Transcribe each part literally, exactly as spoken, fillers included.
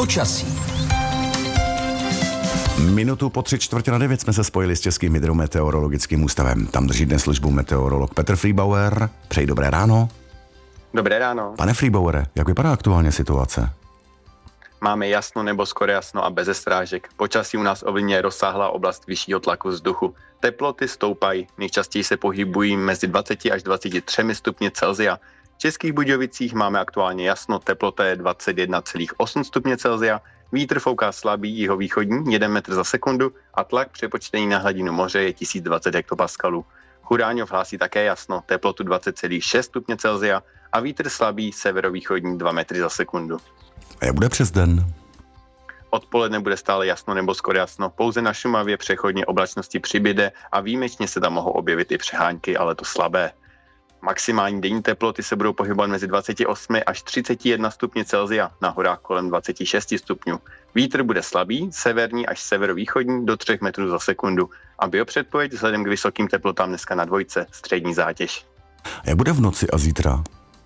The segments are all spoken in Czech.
Počasí. Minutu po tři čtvrtě na devět jsme se spojili s Českým hydrometeorologickým ústavem. Tam drží dnes službu meteorolog Petr Friebauer. Přeji dobré ráno. Dobré ráno. Pane Friebauere, jak vypadá aktuálně situace? Máme jasno nebo skoro jasno a beze srážek. Počasí u nás ovlivňuje rozsáhlá oblast vyššího tlaku vzduchu. Teploty stoupají, nejčastěji se pohybují mezi dvacet až dvacet tři stupně Celsia. V Českých Budějovicích máme aktuálně jasno, teplota je dvacet jedna celá osm stupně Celsia, vítr fouká slabý jihovýchodní jeden metr za sekundu a tlak přepočtený na hladinu moře je tisíc dvacet hektopaskalů. Chudáňov hlásí také jasno, teplotu dvacet celá šest stupně Celsia a vítr slabý severovýchodní dva metry za sekundu. A jak bude přes den? Odpoledne bude stále jasno nebo skoro jasno, pouze na Šumavě přechodně oblačnosti přibyde a výjimečně se tam mohou objevit i přehánky, ale to slabé. Maximální denní teploty se budou pohybovat mezi dvacet osm až třicet jedna stupně Celsia, na horách kolem dvacet šest stupňů. Vítr bude slabý, severní až severovýchodní do tři metrů za sekundu a biopředpověď vzhledem k vysokým teplotám dneska na dvojce, střední zátěž. A jak bude v noci a zítra?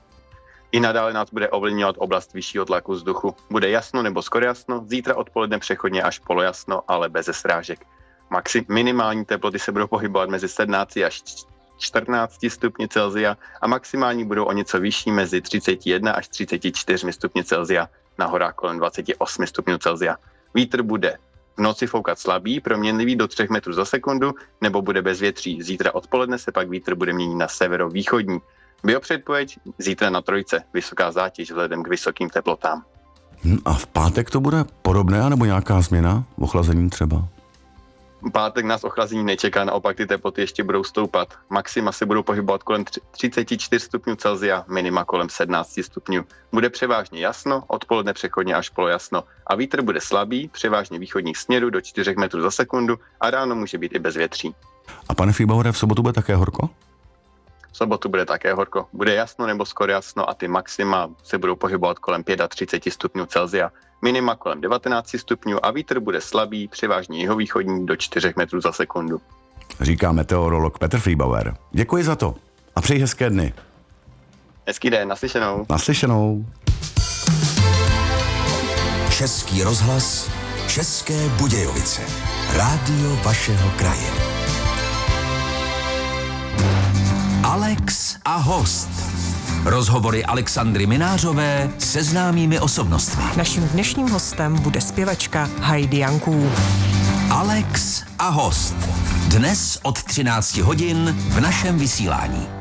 I nadále nás bude ovlivňovat oblast vyššího tlaku vzduchu. Bude jasno nebo skoro jasno, zítra odpoledne přechodně až polojasno, ale beze srážek. Maxi minimální teploty se budou pohybovat mezi sedmnáct až čtrnáct stupně Celsia a maximální budou o něco vyšší mezi třicet jedna až třicet čtyři stupně Celsia, na horách kolem dvacet osm stupňů Celsia. Vítr bude v noci foukat slabý, proměnlivý do tři metrů za sekundu, nebo bude bez větří. Zítra odpoledne se pak vítr bude měnit na severovýchodní. Biopředpověď zítra na trojce, vysoká zátěž vzhledem k vysokým teplotám. Hm, a v pátek to bude podobné, anebo nějaká změna? Ochlazení třeba? V pátek nás ochlazení nečeká, naopak ty teploty ještě budou stoupat. Maxima se budou pohybovat kolem třicet čtyři stupňů Celsia, minima kolem sedmnáct stupňů. Bude převážně jasno, odpoledne přechodně až polojasno a vítr bude slabý, převážně východních směrů do čtyři metrů za sekundu a ráno může být i bez větří. A pane Friebauere, v sobotu bude také horko? V sobotu bude také horko. Bude jasno nebo skoro jasno a ty maxima se budou pohybovat kolem třicet pět stupňů Celsia, minima kolem devatenáct stupňů a vítr bude slabý, převážně jihovýchodní do čtyři metrů za sekundu. Říká meteorolog Petr Friebauer. Děkuji za to a přeji hezké dny. Hezký den, naslyšenou. Naslyšenou. Český rozhlas, České Budějovice. Rádio vašeho kraje. Alex a host. Rozhovory Alexandry Minářové se známými osobnostmi. Naším dnešním hostem bude zpěvačka Heidi Janků. Alex a host. Dnes od třináct hodin v našem vysílání.